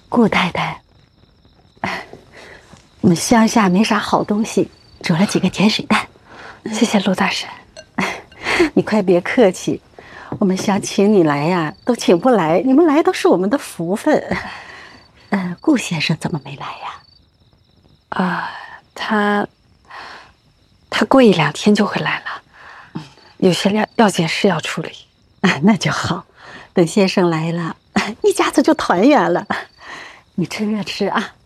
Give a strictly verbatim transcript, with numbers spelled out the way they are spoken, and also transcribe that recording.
顾太太，我们乡下没啥好东西，煮了几个碱水蛋。 谢谢陆大婶。 你快别客气，我们想请你来呀，都请不来，你们来都是我们的福分。呃，顾先生怎么没来呀？ 啊，他他过一两天就会来了，有些要要紧事要处理。 啊，那就好，等先生来了，一家子就团圆了。你趁热吃啊。